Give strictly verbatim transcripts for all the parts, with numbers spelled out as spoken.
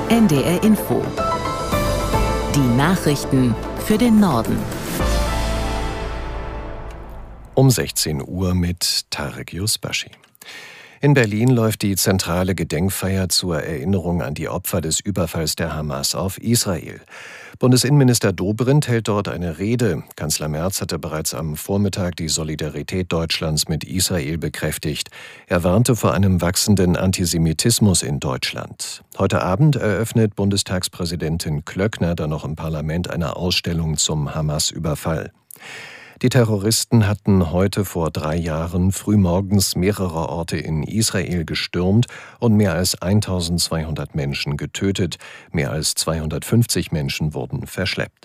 N D R Info. Die Nachrichten für den Norden. Um sechzehn Uhr mit Tarek Yusbashi. In Berlin läuft die zentrale Gedenkfeier zur Erinnerung an die Opfer des Überfalls der Hamas auf Israel. Bundesinnenminister Dobrindt hält dort eine Rede. Kanzler Merz hatte bereits am Vormittag die Solidarität Deutschlands mit Israel bekräftigt. Er warnte vor einem wachsenden Antisemitismus in Deutschland. Heute Abend eröffnet Bundestagspräsidentin Klöckner dann noch im Parlament eine Ausstellung zum Hamas-Überfall. Die Terroristen hatten heute vor drei Jahren frühmorgens mehrere Orte in Israel gestürmt und mehr als eintausendzweihundert Menschen getötet. Mehr als zweihundertfünfzig Menschen wurden verschleppt.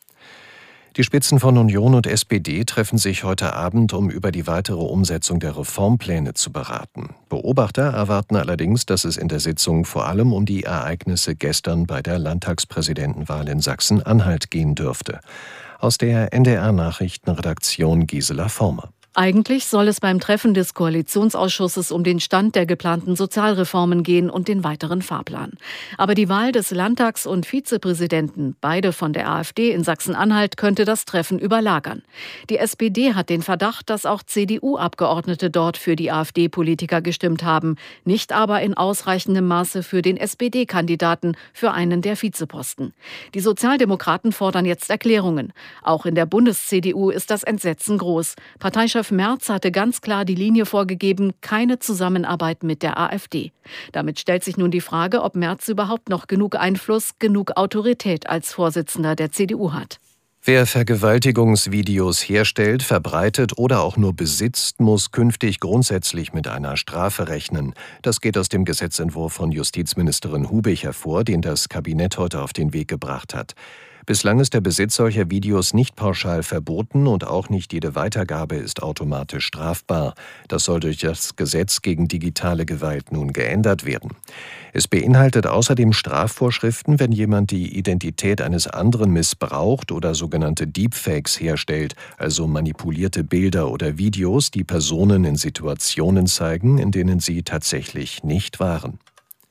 Die Spitzen von Union und S P D treffen sich heute Abend, um über die weitere Umsetzung der Reformpläne zu beraten. Beobachter erwarten allerdings, dass es in der Sitzung vor allem um die Ereignisse gestern bei der Landtagspräsidentenwahl in Sachsen-Anhalt gehen dürfte. Aus der N D R-Nachrichtenredaktion Gisela Former. Eigentlich soll es beim Treffen des Koalitionsausschusses um den Stand der geplanten Sozialreformen gehen und den weiteren Fahrplan. Aber die Wahl des Landtags- und Vizepräsidenten, beide von der AfD in Sachsen-Anhalt, könnte das Treffen überlagern. Die S P D hat den Verdacht, dass auch C D U-Abgeordnete dort für die AfD-Politiker gestimmt haben, nicht aber in ausreichendem Maße für den S P D-Kandidaten für einen der Vizeposten. Die Sozialdemokraten fordern jetzt Erklärungen. Auch in der Bundes-C D U ist das Entsetzen groß. Parteichef Merz hatte ganz klar die Linie vorgegeben, keine Zusammenarbeit mit der AfD. Damit stellt sich nun die Frage, ob Merz überhaupt noch genug Einfluss, genug Autorität als Vorsitzender der C D U hat. Wer Vergewaltigungsvideos herstellt, verbreitet oder auch nur besitzt, muss künftig grundsätzlich mit einer Strafe rechnen. Das geht aus dem Gesetzentwurf von Justizministerin Hubig hervor, den das Kabinett heute auf den Weg gebracht hat. Bislang ist der Besitz solcher Videos nicht pauschal verboten und auch nicht jede Weitergabe ist automatisch strafbar. Das soll durch das Gesetz gegen digitale Gewalt nun geändert werden. Es beinhaltet außerdem Strafvorschriften, wenn jemand die Identität eines anderen missbraucht oder sogenannte Deepfakes herstellt, also manipulierte Bilder oder Videos, die Personen in Situationen zeigen, in denen sie tatsächlich nicht waren.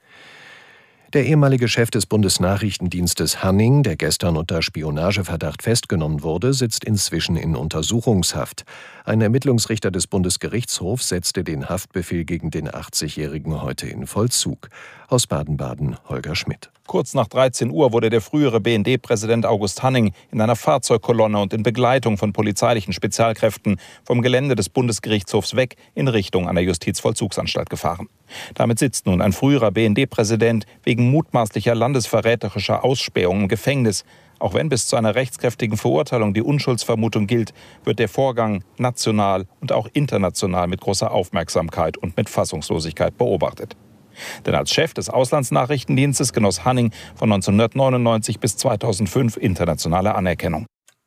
Der ehemalige Chef des Bundesnachrichtendienstes Hanning, der gestern unter Spionageverdacht festgenommen wurde, sitzt inzwischen in Untersuchungshaft. Ein Ermittlungsrichter des Bundesgerichtshofs setzte den Haftbefehl gegen den achtzigjährigen heute in Vollzug. Aus Baden-Baden Holger Schmidt. Kurz nach dreizehn Uhr wurde der frühere B N D-Präsident August Hanning in einer Fahrzeugkolonne und in Begleitung von polizeilichen Spezialkräften vom Gelände des Bundesgerichtshofs weg in Richtung einer Justizvollzugsanstalt gefahren. Damit sitzt nun ein früherer B N D-Präsident wegen mutmaßlicher landesverräterischer Ausspähung im Gefängnis. Auch wenn bis zu einer rechtskräftigen Verurteilung die Unschuldsvermutung gilt, wird der Vorgang national und auch international mit großer Aufmerksamkeit und mit Fassungslosigkeit beobachtet. Denn als Chef des Auslandsnachrichtendienstes genoss Hanning von neunzehnhundertneunundneunzig bis zweitausendfünf internationale Anerkennung.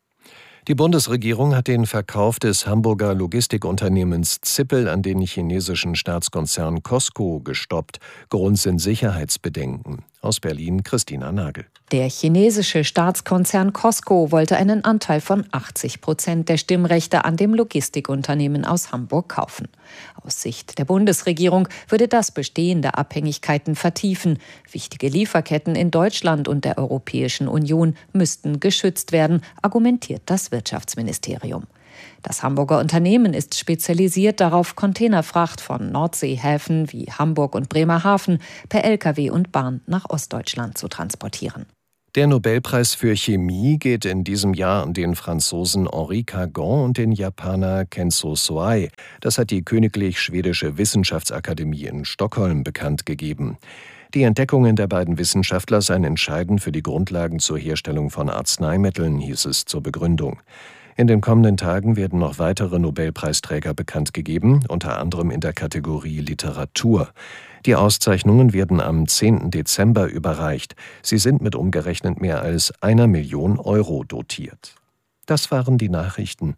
Die Bundesregierung hat den Verkauf des Hamburger Logistikunternehmens Zippel an den chinesischen Staatskonzern Cosco gestoppt. Grund sind Sicherheitsbedenken. Aus Berlin Christina Nagel. Der chinesische Staatskonzern Cosco wollte einen Anteil von achtzig Prozent der Stimmrechte an dem Logistikunternehmen aus Hamburg kaufen. Aus Sicht der Bundesregierung würde das bestehende Abhängigkeiten vertiefen. Wichtige Lieferketten in Deutschland und der Europäischen Union müssten geschützt werden, argumentiert das Wirtschaftsministerium. Das Hamburger Unternehmen ist spezialisiert darauf, Containerfracht von Nordseehäfen wie Hamburg und Bremerhaven per L K W und Bahn nach Ostdeutschland zu transportieren. Der Nobelpreis für Chemie geht in diesem Jahr an den Franzosen Henri Cargan und den Japaner Kenzo Soai. Das hat die Königlich Schwedische Wissenschaftsakademie in Stockholm bekannt gegeben. Die Entdeckungen der beiden Wissenschaftler seien entscheidend für die Grundlagen zur Herstellung von Arzneimitteln, hieß es zur Begründung. In den kommenden Tagen werden noch weitere Nobelpreisträger bekannt gegeben, unter anderem in der Kategorie Literatur. Die Auszeichnungen werden am zehnten Dezember überreicht. Sie sind mit umgerechnet mehr als einer Million Euro dotiert. Das waren die Nachrichten.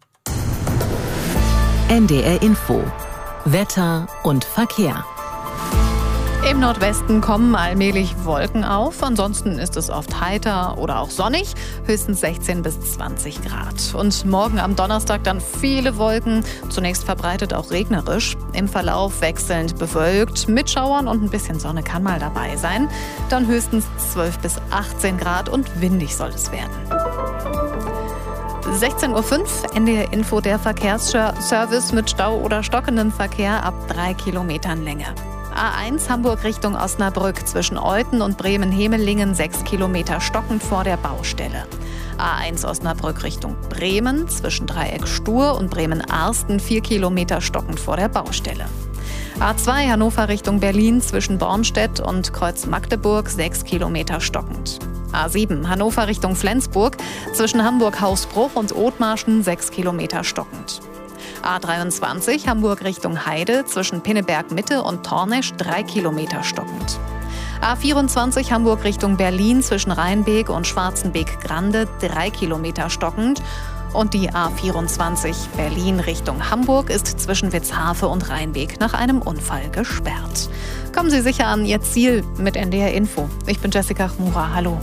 N D R Info. Wetter und Verkehr. Im Nordwesten kommen allmählich Wolken auf. Ansonsten ist es oft heiter oder auch sonnig, höchstens sechzehn bis zwanzig Grad. Und morgen am Donnerstag dann viele Wolken, zunächst verbreitet auch regnerisch. Im Verlauf wechselnd bewölkt, mit Schauern und ein bisschen Sonne kann mal dabei sein. Dann höchstens zwölf bis achtzehn Grad und windig soll es werden. sechzehn Uhr fünf, N D R Info, der Verkehrsservice mit Stau oder stockendem Verkehr ab drei Kilometern Länge. A eins Hamburg Richtung Osnabrück zwischen Euthen und Bremen-Hemelingen sechs Kilometer stockend vor der Baustelle. A eins Osnabrück Richtung Bremen zwischen Dreieck Stur und Bremen-Arsten vier Kilometer stockend vor der Baustelle. A zwei Hannover Richtung Berlin zwischen Bornstedt und Kreuz Magdeburg sechs Kilometer stockend. A sieben Hannover Richtung Flensburg zwischen Hamburg-Hausbruch und Othmarschen sechs Kilometer stockend. A dreiundzwanzig Hamburg Richtung Heide zwischen Pinneberg Mitte und Tornesch drei Kilometer stockend. A vierundzwanzig Hamburg Richtung Berlin zwischen Rheinbeek und Schwarzenbeek-Grande drei Kilometer stockend. Und die A vierundzwanzig Berlin Richtung Hamburg ist zwischen Witzhafe und Rheinbeek nach einem Unfall gesperrt. Kommen Sie sicher an Ihr Ziel mit N D R Info. Ich bin Jessica Chmura. Hallo.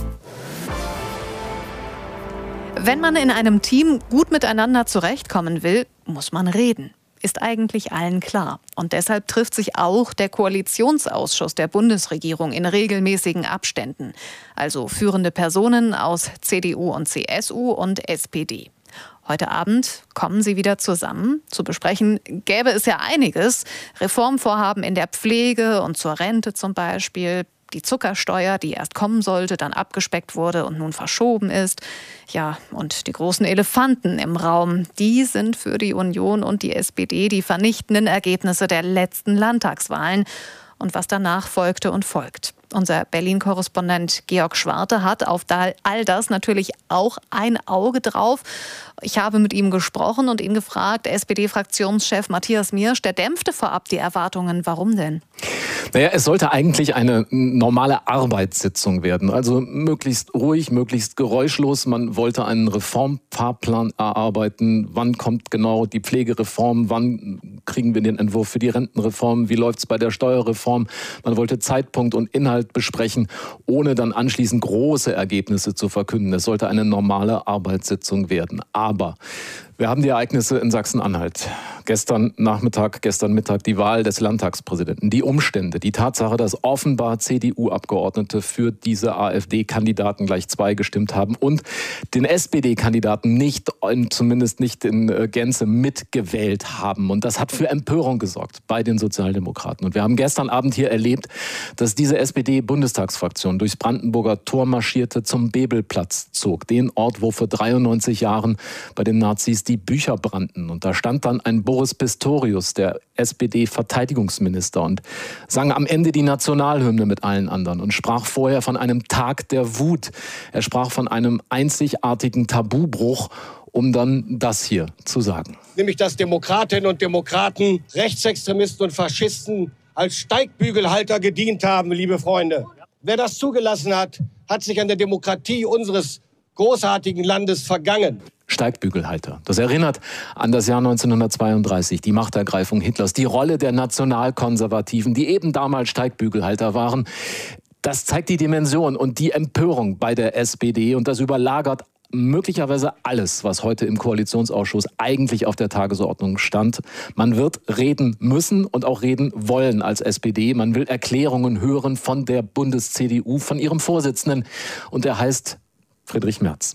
Wenn man in einem Team gut miteinander zurechtkommen will, muss man reden. Ist eigentlich allen klar. Und deshalb trifft sich auch der Koalitionsausschuss der Bundesregierung in regelmäßigen Abständen. Also führende Personen aus C D U und C S U und S P D. Heute Abend kommen sie wieder zusammen. Zu besprechen gäbe es ja einiges. Reformvorhaben in der Pflege und zur Rente zum Beispiel. Die Zuckersteuer, die erst kommen sollte, dann abgespeckt wurde und nun verschoben ist. Ja, und die großen Elefanten im Raum, die sind für die Union und die S P D die vernichtenden Ergebnisse der letzten Landtagswahlen und was danach folgte und folgt. Unser Berlin-Korrespondent Georg Schwarte hat auf all das natürlich auch ein Auge drauf. Ich habe mit ihm gesprochen und ihn gefragt, S P D-Fraktionschef Matthias Miersch, der dämpfte vorab die Erwartungen. Warum denn? Naja, es sollte eigentlich eine normale Arbeitssitzung werden. Also möglichst ruhig, möglichst geräuschlos. Man wollte einen Reformfahrplan erarbeiten. Wann kommt genau die Pflegereform? Wann kriegen wir den Entwurf für die Rentenreform? Wie läuft es bei der Steuerreform? Man wollte Zeitpunkt und Inhalt besprechen, ohne dann anschließend große Ergebnisse zu verkünden. Es sollte eine normale Arbeitssitzung werden. Aber wir haben die Ereignisse in Sachsen-Anhalt. Gestern Nachmittag, gestern Mittag die Wahl des Landtagspräsidenten. Die Umstände, die Tatsache, dass offenbar C D U-Abgeordnete für diese AfD-Kandidaten gleich zwei gestimmt haben und den S P D-Kandidaten nicht, zumindest nicht in Gänze mitgewählt haben. Und das hat für Empörung gesorgt bei den Sozialdemokraten. Und wir haben gestern Abend hier erlebt, dass diese S P D-Bundestagsfraktion durchs Brandenburger Tor marschierte, zum Bebelplatz zog. Den Ort, wo vor dreiundneunzig Jahren bei den Nazis die Bücher brannten. Und da stand dann ein Boris Pistorius, der S P D-Verteidigungsminister, und sang am Ende die Nationalhymne mit allen anderen und sprach vorher von einem Tag der Wut. Er sprach von einem einzigartigen Tabubruch, um dann das hier zu sagen. Nämlich, dass Demokratinnen und Demokraten, Rechtsextremisten und Faschisten als Steigbügelhalter gedient haben, liebe Freunde. Wer das zugelassen hat, hat sich an der Demokratie unseres großartigen Landes vergangen. Steigbügelhalter. Das erinnert an das Jahr neunzehnhundertzweiunddreißig, die Machtergreifung Hitlers, die Rolle der Nationalkonservativen, die eben damals Steigbügelhalter waren. Das zeigt die Dimension und die Empörung bei der S P D, und das überlagert möglicherweise alles, was heute im Koalitionsausschuss eigentlich auf der Tagesordnung stand. Man wird reden müssen und auch reden wollen als S P D. Man will Erklärungen hören von der Bundes-C D U, von ihrem Vorsitzenden, und er heißt Friedrich Merz.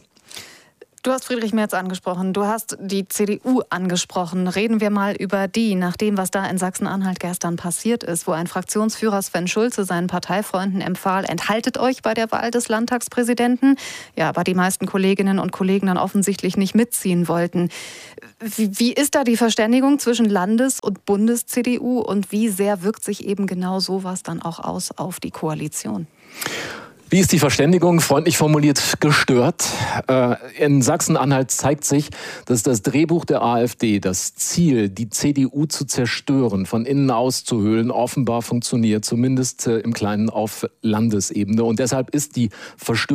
Du hast Friedrich Merz angesprochen, du hast die C D U angesprochen. Reden wir mal über die, nach dem, was da in Sachsen-Anhalt gestern passiert ist, wo ein Fraktionsführer Sven Schulze seinen Parteifreunden empfahl, enthaltet euch bei der Wahl des Landtagspräsidenten. Ja, aber die meisten Kolleginnen und Kollegen dann offensichtlich nicht mitziehen wollten. Wie, wie ist da die Verständigung zwischen Landes- und Bundes-C D U und wie sehr wirkt sich eben genau sowas dann auch aus auf die Koalition? Wie ist die Verständigung? Freundlich formuliert gestört. In Sachsen-Anhalt zeigt sich, dass das Drehbuch der AfD, das Ziel, die C D U zu zerstören, von innen auszuhöhlen, offenbar funktioniert, zumindest im Kleinen auf Landesebene. Und deshalb ist die Verstörung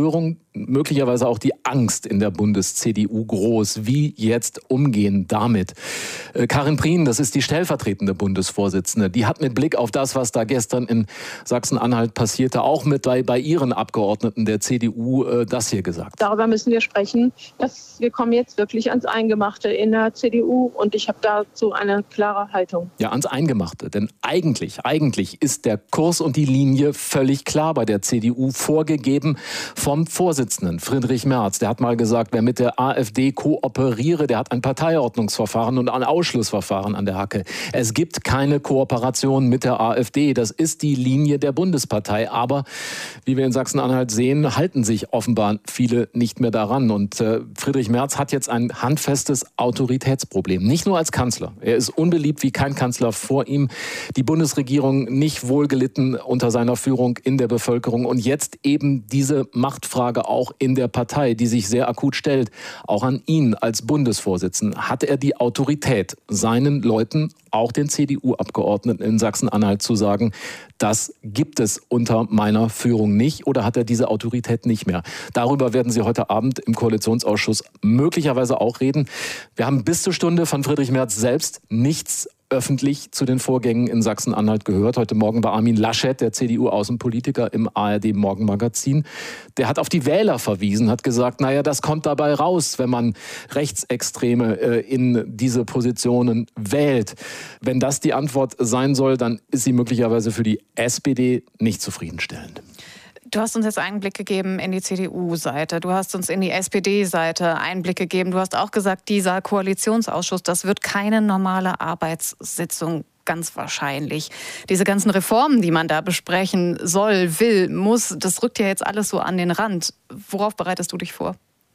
möglicherweise auch die Angst in der Bundes-C D U groß. Wie jetzt umgehen damit? Äh, Karin Prien, das ist die stellvertretende Bundesvorsitzende, die hat mit Blick auf das, was da gestern in Sachsen-Anhalt passierte, auch mit bei, bei ihren Abgeordneten der C D U äh, das hier gesagt. Darüber müssen wir sprechen. Dass wir kommen jetzt wirklich ans Eingemachte in der C D U und ich habe dazu eine klare Haltung. Ja, ans Eingemachte. Denn eigentlich, eigentlich ist der Kurs und die Linie völlig klar bei der C D U, vorgegeben vom Vorsitzenden Friedrich Merz. Der hat mal gesagt, wer mit der AfD kooperiere, der hat ein Parteiordnungsverfahren und ein Ausschlussverfahren an der Hacke. Es gibt keine Kooperation mit der AfD. Das ist die Linie der Bundespartei. Aber wie wir in Sachsen-Anhalt sehen, halten sich offenbar viele nicht mehr daran. Und äh, Friedrich Merz hat jetzt ein handfestes Autoritätsproblem. Nicht nur als Kanzler. Er ist unbeliebt wie kein Kanzler vor ihm. Die Bundesregierung nicht wohlgelitten unter seiner Führung in der Bevölkerung. Und jetzt eben diese Machtfrage auch in der Partei, die sich sehr akut stellt. Auch an ihn als Bundesvorsitzenden. Hat er die Autorität, seinen Leuten, auch den C D U-Abgeordneten in Sachsen-Anhalt zu sagen, das gibt es unter meiner Führung nicht, oder hat er diese Autorität nicht mehr? Darüber werden Sie heute Abend im Koalitionsausschuss möglicherweise auch reden. Wir haben bis zur Stunde von Friedrich Merz selbst nichts öffentlich zu den Vorgängen in Sachsen-Anhalt gehört. Heute Morgen war Armin Laschet, der C D U-Außenpolitiker, im A R D-Morgenmagazin. Der hat auf die Wähler verwiesen, hat gesagt, naja, das kommt dabei raus, wenn man Rechtsextreme äh, in diese Positionen wählt. Wenn das die Antwort sein soll, dann ist sie möglicherweise für die S P D nicht zufriedenstellend. Du hast uns jetzt Einblick gegeben in die C D U-Seite, du hast uns in die S P D-Seite Einblick gegeben. Du hast auch gesagt, dieser Koalitionsausschuss, das wird keine normale Arbeitssitzung, ganz wahrscheinlich. Diese ganzen Reformen, die man da besprechen soll, will, muss, das rückt ja jetzt alles so an den Rand. Worauf bereitest du dich vor?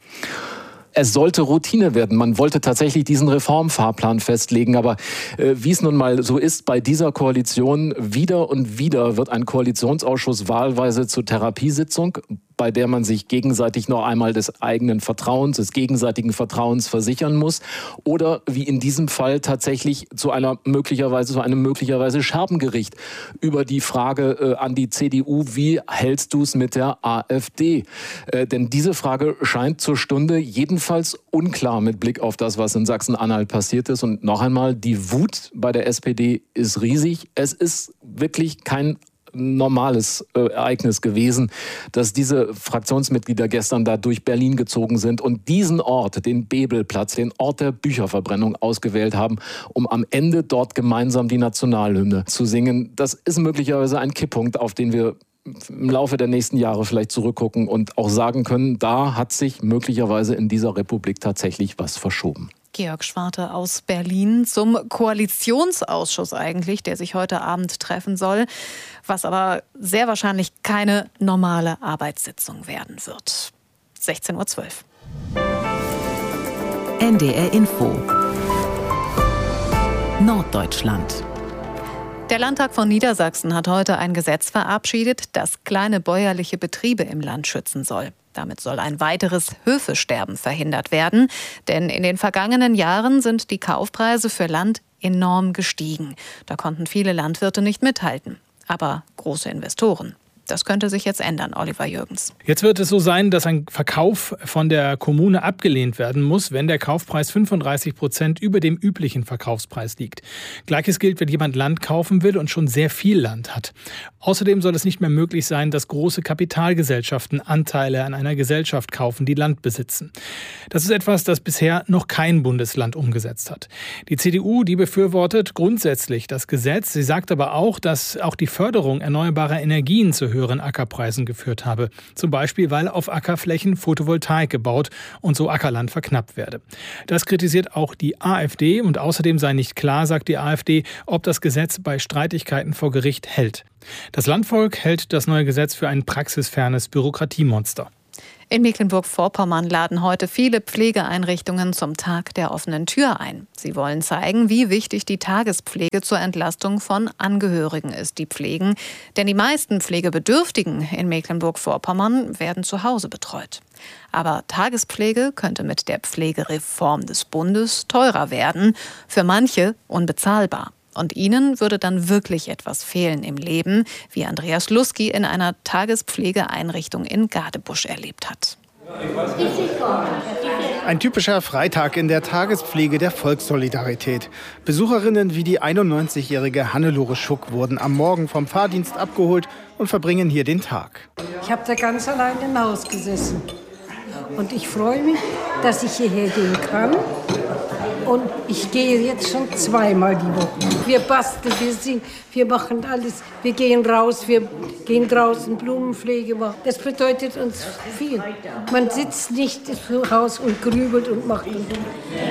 Es sollte Routine werden. Man wollte tatsächlich diesen Reformfahrplan festlegen. Aber äh, wie es nun mal so ist bei dieser Koalition, wieder und wieder wird ein Koalitionsausschuss wahlweise zur Therapiesitzung, bei der man sich gegenseitig noch einmal des eigenen Vertrauens, des gegenseitigen Vertrauens versichern muss. Oder wie in diesem Fall tatsächlich zu einer möglicherweise, zu einem möglicherweise Scherbengericht über die Frage äh, an die C D U, wie hältst du es mit der AfD? Äh, denn diese Frage scheint zur Stunde jedenfalls unklar mit Blick auf das, was in Sachsen-Anhalt passiert ist. Und noch einmal, die Wut bei der S P D ist riesig. Es ist wirklich kein normales äh, Ereignis gewesen, dass diese Fraktionsmitglieder gestern da durch Berlin gezogen sind und diesen Ort, den Bebelplatz, den Ort der Bücherverbrennung ausgewählt haben, um am Ende dort gemeinsam die Nationalhymne zu singen. Das ist möglicherweise ein Kipppunkt, auf den wir im Laufe der nächsten Jahre vielleicht zurückgucken und auch sagen können, da hat sich möglicherweise in dieser Republik tatsächlich was verschoben. Georg Schwarte aus Berlin zum Koalitionsausschuss eigentlich, der sich heute Abend treffen soll, was aber sehr wahrscheinlich keine normale Arbeitssitzung werden wird. sechzehn Uhr zwölf. N D R Info Norddeutschland. Der Landtag von Niedersachsen hat heute ein Gesetz verabschiedet, das kleine bäuerliche Betriebe im Land schützen soll. Damit soll ein weiteres Höfesterben verhindert werden. Denn in den vergangenen Jahren sind die Kaufpreise für Land enorm gestiegen. Da konnten viele Landwirte nicht mithalten. Aber große Investoren. Das könnte sich jetzt ändern, Oliver Jürgens. Jetzt wird es so sein, dass ein Verkauf von der Kommune abgelehnt werden muss, wenn der Kaufpreis fünfunddreißig Prozent über dem üblichen Verkaufspreis liegt. Gleiches gilt, wenn jemand Land kaufen will und schon sehr viel Land hat. Außerdem soll es nicht mehr möglich sein, dass große Kapitalgesellschaften Anteile an einer Gesellschaft kaufen, die Land besitzen. Das ist etwas, das bisher noch kein Bundesland umgesetzt hat. Die C D U, die befürwortet grundsätzlich das Gesetz. Sie sagt aber auch, dass auch die Förderung erneuerbarer Energien zu höheren Ackerpreisen geführt habe. Zum Beispiel, weil auf Ackerflächen Photovoltaik gebaut und so Ackerland verknappt werde. Das kritisiert auch die AfD und außerdem sei nicht klar, sagt die AfD, ob das Gesetz bei Streitigkeiten vor Gericht hält. Das Landvolk hält das neue Gesetz für ein praxisfernes Bürokratiemonster. In Mecklenburg-Vorpommern laden heute viele Pflegeeinrichtungen zum Tag der offenen Tür ein. Sie wollen zeigen, wie wichtig die Tagespflege zur Entlastung von Angehörigen ist, die pflegen. Denn die meisten Pflegebedürftigen in Mecklenburg-Vorpommern werden zu Hause betreut. Aber Tagespflege könnte mit der Pflegereform des Bundes teurer werden, für manche unbezahlbar. Und ihnen würde dann wirklich etwas fehlen im Leben, wie Andreas Lusky in einer Tagespflegeeinrichtung in Gadebusch erlebt hat. Ein typischer Freitag in der Tagespflege der Volkssolidarität. Besucherinnen wie die einundneunzigjährige Hannelore Schuck wurden am Morgen vom Fahrdienst abgeholt und verbringen hier den Tag. Ich habe da ganz allein im Haus gesessen. Und ich freue mich, dass ich hierher gehen kann. Und ich gehe jetzt schon zweimal die Woche. Wir basteln, wir singen, wir machen alles. Wir gehen raus, wir gehen draußen Blumenpflege machen. Das bedeutet uns viel. Man sitzt nicht zu Hause und grübelt und macht und tut.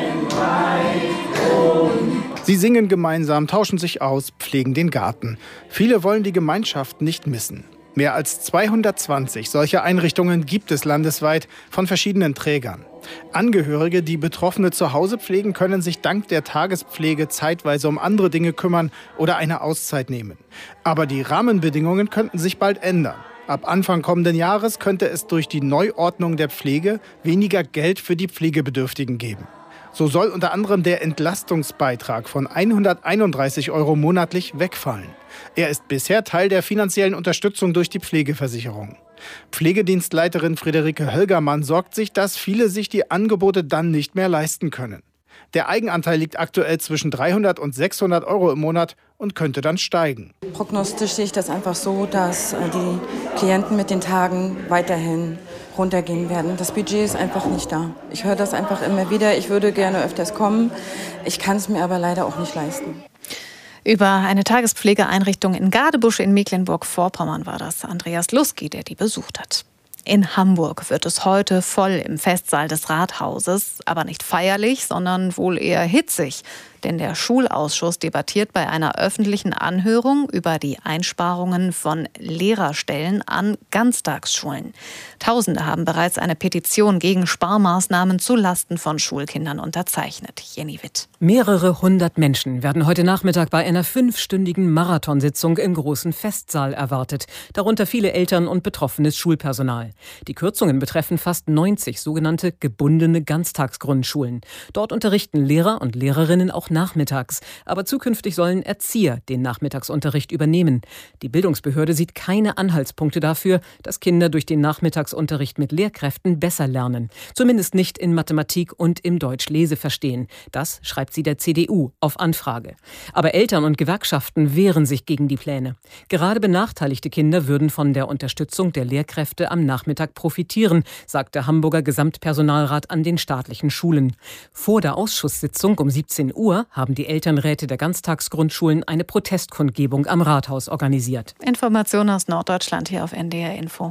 Sie singen gemeinsam, tauschen sich aus, pflegen den Garten. Viele wollen die Gemeinschaft nicht missen. Mehr als zweihundertzwanzig solcher Einrichtungen gibt es landesweit von verschiedenen Trägern. Angehörige, die Betroffene zu Hause pflegen, können sich dank der Tagespflege zeitweise um andere Dinge kümmern oder eine Auszeit nehmen. Aber die Rahmenbedingungen könnten sich bald ändern. Ab Anfang kommenden Jahres könnte es durch die Neuordnung der Pflege weniger Geld für die Pflegebedürftigen geben. So soll unter anderem der Entlastungsbeitrag von hunderteinunddreißig Euro monatlich wegfallen. Er ist bisher Teil der finanziellen Unterstützung durch die Pflegeversicherung. Pflegedienstleiterin Friederike Hölgermann sorgt sich, dass viele sich die Angebote dann nicht mehr leisten können. Der Eigenanteil liegt aktuell zwischen dreihundert und sechshundert Euro im Monat und könnte dann steigen. Prognostisch sehe ich das einfach so, dass die Klienten mit den Tagen weiterhin runtergehen werden. Das Budget ist einfach nicht da. Ich höre das einfach immer wieder. Ich würde gerne öfters kommen. Ich kann es mir aber leider auch nicht leisten. Über eine Tagespflegeeinrichtung in Gadebusch in Mecklenburg-Vorpommern war das Andreas Luski, der die besucht hat. In Hamburg wird es heute voll im Festsaal des Rathauses, aber nicht feierlich, sondern wohl eher hitzig. Denn der Schulausschuss debattiert bei einer öffentlichen Anhörung über die Einsparungen von Lehrerstellen an Ganztagsschulen. Tausende haben bereits eine Petition gegen Sparmaßnahmen zulasten von Schulkindern unterzeichnet. Jenny Witt. Mehrere hundert Menschen werden heute Nachmittag bei einer fünfstündigen Marathonsitzung im großen Festsaal erwartet. Darunter viele Eltern und betroffenes Schulpersonal. Die Kürzungen betreffen fast neunzig sogenannte gebundene Ganztagsgrundschulen. Dort unterrichten Lehrer und Lehrerinnen auch nachmittags. Aber zukünftig sollen Erzieher den Nachmittagsunterricht übernehmen. Die Bildungsbehörde sieht keine Anhaltspunkte dafür, dass Kinder durch den Nachmittagsunterricht mit Lehrkräften besser lernen. Zumindest nicht in Mathematik und im Deutsch-Leseverstehen. Das schreibt sie der C D U auf Anfrage. Aber Eltern und Gewerkschaften wehren sich gegen die Pläne. Gerade benachteiligte Kinder würden von der Unterstützung der Lehrkräfte am Nachmittag profitieren, sagt der Hamburger Gesamtpersonalrat an den staatlichen Schulen. Vor der Ausschusssitzung um siebzehn Uhr haben die Elternräte der Ganztagsgrundschulen eine Protestkundgebung am Rathaus organisiert. Informationen aus Norddeutschland hier auf N D R Info.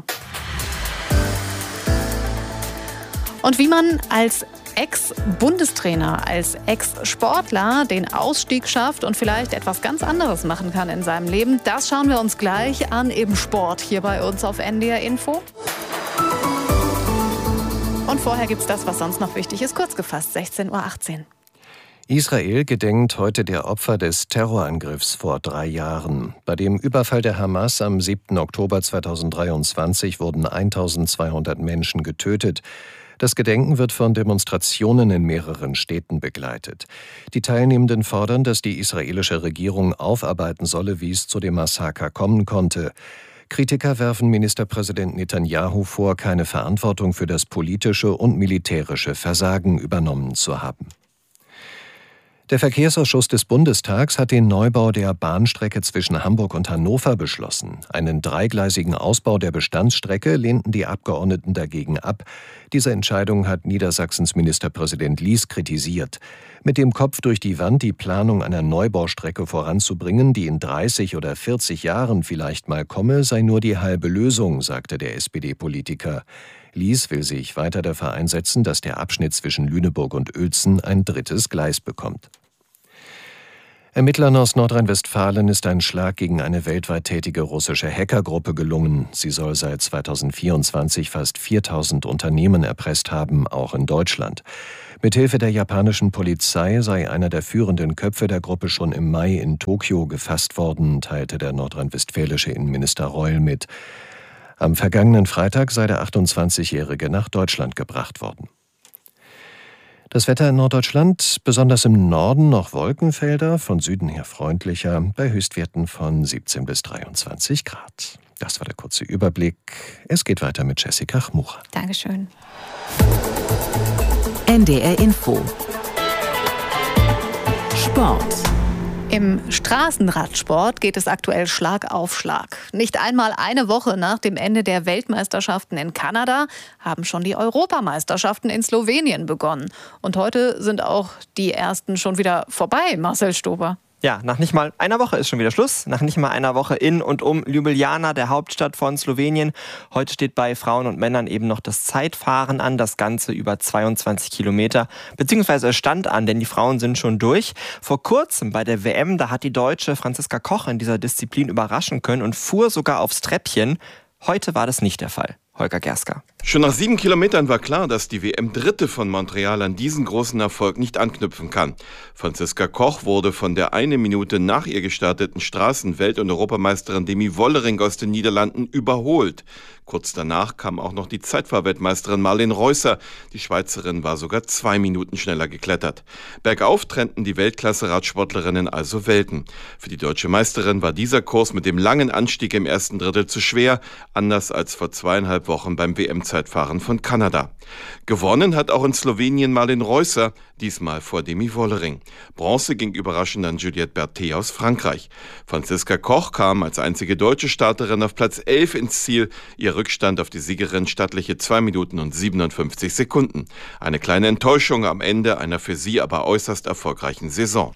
Und wie man als Ex-Bundestrainer, als Ex-Sportler den Ausstieg schafft und vielleicht etwas ganz anderes machen kann in seinem Leben, das schauen wir uns gleich an im Sport hier bei uns auf N D R Info. Und vorher gibt's das, was sonst noch wichtig ist, kurz gefasst, sechzehn Uhr achtzehn. Israel gedenkt heute der Opfer des Terrorangriffs vor drei Jahren. Bei dem Überfall der Hamas am siebten Oktober zweitausenddreiundzwanzig wurden eintausendzweihundert Menschen getötet. Das Gedenken wird von Demonstrationen in mehreren Städten begleitet. Die Teilnehmenden fordern, dass die israelische Regierung aufarbeiten solle, wie es zu dem Massaker kommen konnte. Kritiker werfen Ministerpräsident Netanyahu vor, keine Verantwortung für das politische und militärische Versagen übernommen zu haben. Der Verkehrsausschuss des Bundestags hat den Neubau der Bahnstrecke zwischen Hamburg und Hannover beschlossen. Einen dreigleisigen Ausbau der Bestandsstrecke lehnten die Abgeordneten dagegen ab. Diese Entscheidung hat Niedersachsens Ministerpräsident Lies kritisiert. Mit dem Kopf durch die Wand die Planung einer Neubaustrecke voranzubringen, die in dreißig oder vierzig Jahren vielleicht mal komme, sei nur die halbe Lösung, sagte der S P D-Politiker. Lies will sich weiter dafür einsetzen, dass der Abschnitt zwischen Lüneburg und Uelzen ein drittes Gleis bekommt. Ermittlern aus Nordrhein-Westfalen ist ein Schlag gegen eine weltweit tätige russische Hackergruppe gelungen. Sie soll seit zweitausendvierundzwanzig fast viertausend Unternehmen erpresst haben, auch in Deutschland. Mithilfe der japanischen Polizei sei einer der führenden Köpfe der Gruppe schon im Mai in Tokio gefasst worden, teilte der nordrhein-westfälische Innenminister Reul mit. Am vergangenen Freitag sei der achtundzwanzigjährige nach Deutschland gebracht worden. Das Wetter in Norddeutschland, besonders im Norden noch Wolkenfelder, von Süden her freundlicher, bei Höchstwerten von siebzehn bis dreiundzwanzig Grad. Das war der kurze Überblick. Es geht weiter mit Jessica Chmucha. Dankeschön. N D R Info. Sport. Im Straßenradsport geht es aktuell Schlag auf Schlag. Nicht einmal eine Woche nach dem Ende der Weltmeisterschaften in Kanada haben schon die Europameisterschaften in Slowenien begonnen. Und heute sind auch die ersten schon wieder vorbei, Marcel Stober. Ja, nach nicht mal einer Woche ist schon wieder Schluss. Nach nicht mal einer Woche in und um Ljubljana, der Hauptstadt von Slowenien. Heute steht bei Frauen und Männern eben noch das Zeitfahren an. Das Ganze über zweiundzwanzig Kilometer. Beziehungsweise es stand an, denn die Frauen sind schon durch. Vor kurzem bei der W M, da hat die Deutsche Franziska Koch in dieser Disziplin überraschen können und fuhr sogar aufs Treppchen. Heute war das nicht der Fall. Holger Gerska. Schon nach sieben Kilometern war klar, dass die W M-Dritte von Montreal an diesen großen Erfolg nicht anknüpfen kann. Franziska Koch wurde von der eine Minute nach ihr gestarteten Straßen-Welt- und Europameisterin Demi Wollering aus den Niederlanden überholt. Kurz danach kam auch noch die Zeitfahrweltmeisterin Marleen Reusser. Die Schweizerin war sogar zwei Minuten schneller geklettert. Bergauf trennten die Weltklasse-Radsportlerinnen also Welten. Für die deutsche Meisterin war dieser Kurs mit dem langen Anstieg im ersten Drittel zu schwer, anders als vor zweieinhalb Wochen beim W M-Zeitfahren von Kanada. Gewonnen hat auch in Slowenien Marleen Reusser, diesmal vor Demi Wollering. Bronze ging überraschend an Juliette Berthet aus Frankreich. Franziska Koch kam als einzige deutsche Starterin auf Platz elf ins Ziel. Ihr Rückstand auf die Siegerin stattliche zwei Minuten und siebenundfünfzig Sekunden. Eine kleine Enttäuschung am Ende einer für sie aber äußerst erfolgreichen Saison.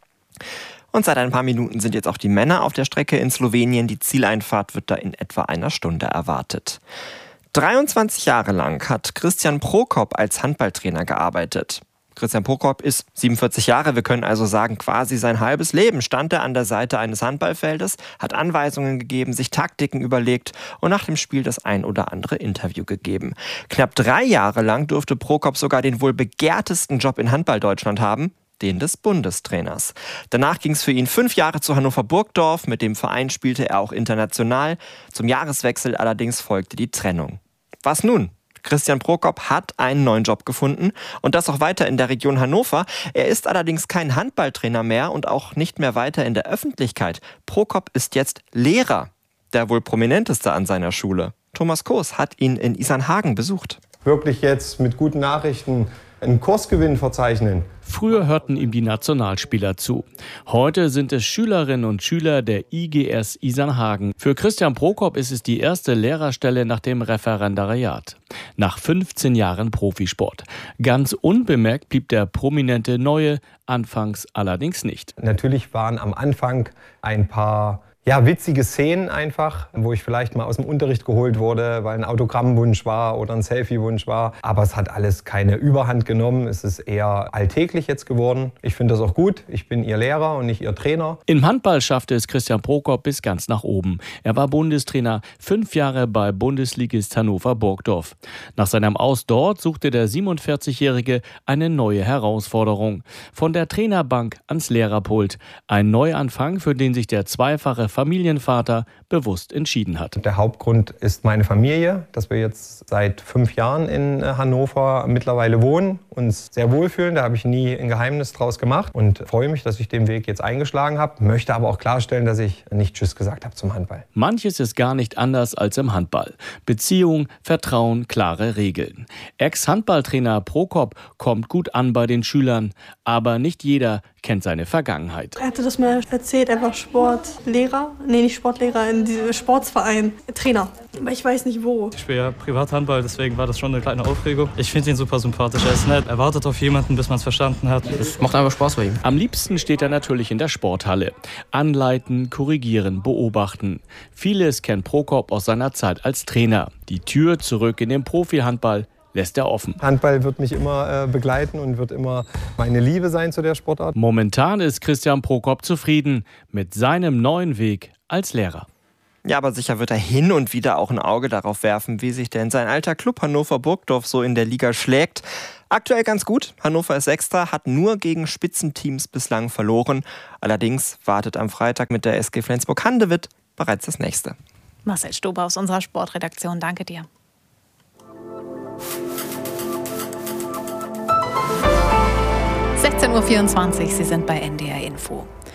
Und seit ein paar Minuten sind jetzt auch die Männer auf der Strecke in Slowenien. Die Zieleinfahrt wird da in etwa einer Stunde erwartet. dreiundzwanzig Jahre lang hat Christian Prokop als Handballtrainer gearbeitet. Christian Prokop ist siebenundvierzig Jahre, wir können also sagen, quasi sein halbes Leben stand er an der Seite eines Handballfeldes, hat Anweisungen gegeben, sich Taktiken überlegt und nach dem Spiel das ein oder andere Interview gegeben. Knapp drei Jahre lang durfte Prokop sogar den wohl begehrtesten Job in Handball-Deutschland haben, den des Bundestrainers. Danach ging es für ihn fünf Jahre zu Hannover Burgdorf, mit dem Verein spielte er auch international. Zum Jahreswechsel allerdings folgte die Trennung. Was nun? Christian Prokop hat einen neuen Job gefunden und das auch weiter in der Region Hannover. Er ist allerdings kein Handballtrainer mehr und auch nicht mehr weiter in der Öffentlichkeit. Prokop ist jetzt Lehrer, der wohl prominenteste an seiner Schule. Thomas Koos hat ihn in Isernhagen besucht. Wirklich jetzt mit guten Nachrichten einen Kursgewinn verzeichnen. Früher hörten ihm die Nationalspieler zu. Heute sind es Schülerinnen und Schüler der I G S Isernhagen. Für Christian Prokop ist es die erste Lehrerstelle nach dem Referendariat. Nach fünfzehn Jahren Profisport. Ganz unbemerkt blieb der prominente Neue anfangs allerdings nicht. Natürlich waren am Anfang ein paar ja, witzige Szenen einfach, wo ich vielleicht mal aus dem Unterricht geholt wurde, weil ein Autogrammwunsch war oder ein Selfiewunsch war. Aber es hat alles keine Überhand genommen. Es ist eher alltäglich jetzt geworden. Ich finde das auch gut. Ich bin Ihr Lehrer und nicht Ihr Trainer. Im Handball schaffte es Christian Prokop bis ganz nach oben. Er war Bundestrainer, fünf Jahre bei Bundesligist Hannover Burgdorf. Nach seinem Aus dort suchte der siebenundvierzigjährige eine neue Herausforderung. Von der Trainerbank ans Lehrerpult. Ein Neuanfang, für den sich der zweifache Familienvater bewusst entschieden hat. Der Hauptgrund ist meine Familie, dass wir jetzt seit fünf Jahren in Hannover mittlerweile wohnen, uns sehr wohlfühlen. Da habe ich nie ein Geheimnis draus gemacht und freue mich, dass ich den Weg jetzt eingeschlagen habe. Möchte aber auch klarstellen, dass ich nicht Tschüss gesagt habe zum Handball. Manches ist gar nicht anders als im Handball. Beziehung, Vertrauen, klare Regeln. Ex-Handballtrainer Prokop kommt gut an bei den Schülern, aber nicht jeder kennt seine Vergangenheit. Er hatte das mal erzählt, er war Sportlehrer, nee nicht Sportlehrer, in diesem Sportsverein, Trainer, aber ich weiß nicht wo. Ich spiele ja Privathandball, deswegen war das schon eine kleine Aufregung. Ich finde ihn super sympathisch, er ist nett, er wartet auf jemanden, bis man es verstanden hat. Es macht einfach Spaß bei ihm. Am liebsten steht er natürlich in der Sporthalle. Anleiten, korrigieren, beobachten. Vieles kennt Prokop aus seiner Zeit als Trainer. Die Tür zurück in den Profihandball lässt er offen. Handball wird mich immer äh, begleiten und wird immer meine Liebe sein zu der Sportart. Momentan ist Christian Prokop zufrieden mit seinem neuen Weg als Lehrer. Ja, aber sicher wird er hin und wieder auch ein Auge darauf werfen, wie sich denn sein alter Club Hannover Burgdorf so in der Liga schlägt. Aktuell ganz gut. Hannover ist Sechster, hat nur gegen Spitzenteams bislang verloren. Allerdings wartet am Freitag mit der S G Flensburg-Handewitt bereits das nächste. Marcel Stober aus unserer Sportredaktion, danke dir. sechzehn Uhr vierundzwanzig, Sie sind bei N D R Info.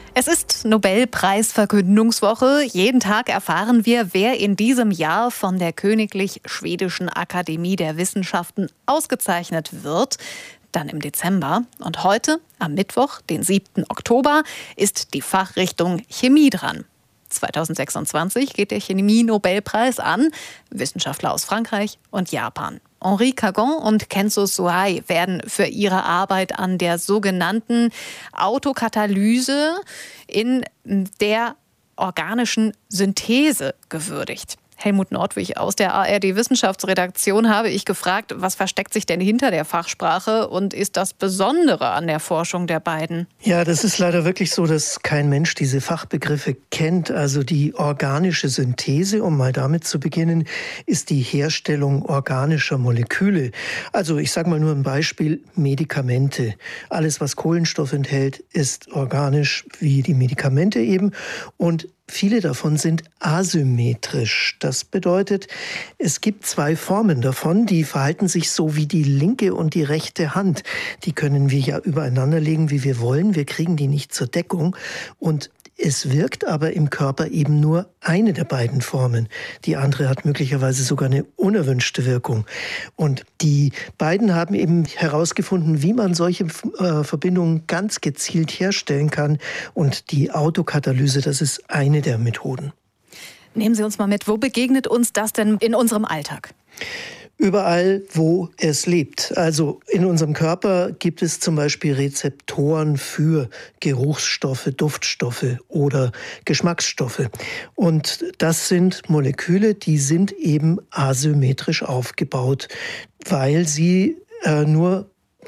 Es ist Nobelpreisverkündungswoche. Jeden Tag erfahren wir, wer in diesem Jahr von der Königlich Schwedischen Akademie der Wissenschaften ausgezeichnet wird. Dann im Dezember. Und heute, am Mittwoch, den siebten Oktober, ist die Fachrichtung Chemie dran. zweitausendsechsundzwanzig geht der Chemie-Nobelpreis an Wissenschaftler aus Frankreich und Japan. Henri Cagon und Kenzo Suai werden für ihre Arbeit an der sogenannten Autokatalyse in der organischen Synthese gewürdigt. Helmut Nordwig aus der A R D-Wissenschaftsredaktion habe ich gefragt, was versteckt sich denn hinter der Fachsprache und ist das Besondere an der Forschung der beiden? Ja, das ist leider wirklich so, dass kein Mensch diese Fachbegriffe kennt. Also die organische Synthese, um mal damit zu beginnen, ist die Herstellung organischer Moleküle. Also ich sage mal nur ein Beispiel, Medikamente. Alles, was Kohlenstoff enthält, ist organisch wie die Medikamente eben. Und viele davon sind asymmetrisch. Das bedeutet, es gibt zwei Formen davon, die verhalten sich so wie die linke und die rechte Hand. Die können wir ja übereinander legen, wie wir wollen. Wir kriegen die nicht zur Deckung. Und es wirkt aber im Körper eben nur eine der beiden Formen. Die andere hat möglicherweise sogar eine unerwünschte Wirkung. Und die beiden haben eben herausgefunden, wie man solche äh, Verbindungen ganz gezielt herstellen kann. Und die Autokatalyse, das ist eine der Methoden. Nehmen Sie uns mal mit, wo begegnet uns das denn in unserem Alltag? Überall, wo es lebt. Also in unserem Körper gibt es zum Beispiel Rezeptoren für Geruchsstoffe, Duftstoffe oder Geschmacksstoffe. Und das sind Moleküle, die sind eben asymmetrisch aufgebaut, weil sie äh, nur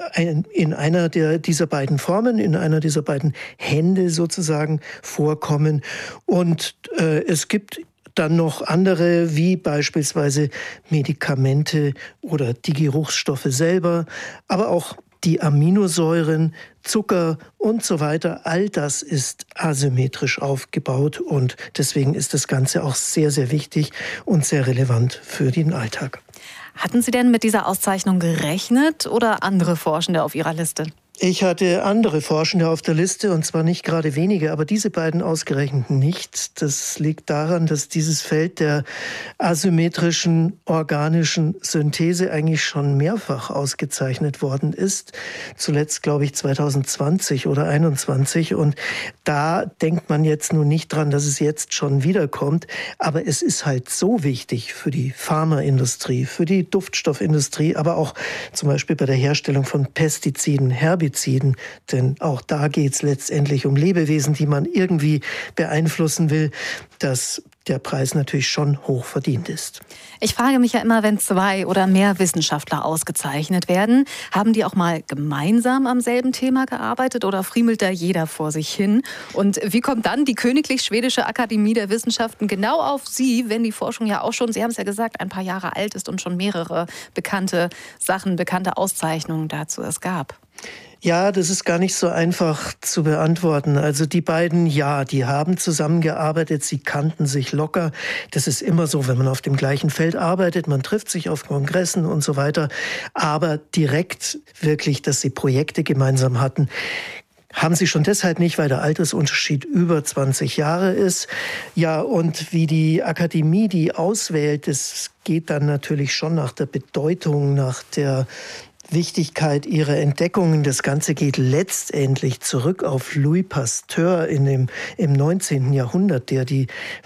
in einer der, dieser beiden Formen, in einer dieser beiden Hände sozusagen vorkommen. Und äh, es gibt dann noch andere, wie beispielsweise Medikamente oder die Geruchsstoffe selber, aber auch die Aminosäuren, Zucker und so weiter. All das ist asymmetrisch aufgebaut und deswegen ist das Ganze auch sehr, sehr wichtig und sehr relevant für den Alltag. Hatten Sie denn mit dieser Auszeichnung gerechnet oder andere Forschende auf Ihrer Liste? Ich hatte andere Forschende auf der Liste, und zwar nicht gerade wenige, aber diese beiden ausgerechnet nicht. Das liegt daran, dass dieses Feld der asymmetrischen organischen Synthese eigentlich schon mehrfach ausgezeichnet worden ist. Zuletzt, glaube ich, zweitausendzwanzig oder einundzwanzig. Und da denkt man jetzt nun nicht dran, dass es jetzt schon wiederkommt. Aber es ist halt so wichtig für die Pharmaindustrie, für die Duftstoffindustrie, aber auch zum Beispiel bei der Herstellung von Pestiziden, Herbiziden. Denn auch da geht es letztendlich um Lebewesen, die man irgendwie beeinflussen will, dass der Preis natürlich schon hoch verdient ist. Ich frage mich ja immer, wenn zwei oder mehr Wissenschaftler ausgezeichnet werden, haben die auch mal gemeinsam am selben Thema gearbeitet oder friemelt da jeder vor sich hin? Und wie kommt dann die Königlich Schwedische Akademie der Wissenschaften genau auf Sie, wenn die Forschung ja auch schon, Sie haben es ja gesagt, ein paar Jahre alt ist und schon mehrere bekannte Sachen, bekannte Auszeichnungen dazu es gab? Ja, das ist gar nicht so einfach zu beantworten. Also die beiden, ja, die haben zusammengearbeitet, sie kannten sich locker. Das ist immer so, wenn man auf dem gleichen Feld arbeitet, man trifft sich auf Kongressen und so weiter. Aber direkt wirklich, dass sie Projekte gemeinsam hatten, haben sie schon deshalb nicht, weil der Altersunterschied über zwanzig Jahre ist. Ja, und wie die Akademie die auswählt, das geht dann natürlich schon nach der Bedeutung, nach der Wichtigkeit ihrer Entdeckungen. Das Ganze geht letztendlich zurück auf Louis Pasteur in dem, im neunzehnten Jahrhundert, der die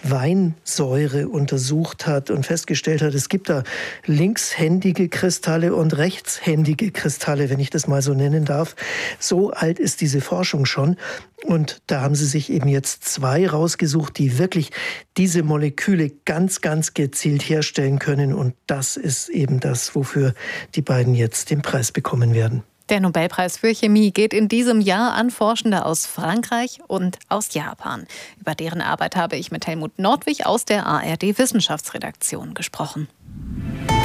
Weinsäure untersucht hat und festgestellt hat, es gibt da linkshändige Kristalle und rechtshändige Kristalle, wenn ich das mal so nennen darf. So alt ist diese Forschung schon. Und da haben sie sich eben jetzt zwei rausgesucht, die wirklich diese Moleküle ganz, ganz gezielt herstellen können. Und das ist eben das, wofür die beiden jetzt den Preis bekommen werden. Der Nobelpreis für Chemie geht in diesem Jahr an Forschende aus Frankreich und aus Japan. Über deren Arbeit habe ich mit Helmut Nordwig aus der A R D-Wissenschaftsredaktion gesprochen.